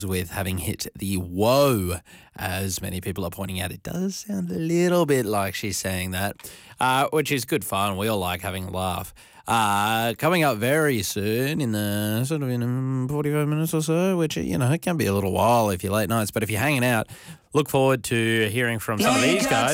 with having hit the whoa, as many people are pointing out. It does sound a little bit like she's saying that, which is good fun. We all like having a laugh. Coming up very soon in 45 minutes or so, which, it can be a little while if you're late nights, but if you're hanging out, look forward to hearing from some of these guys.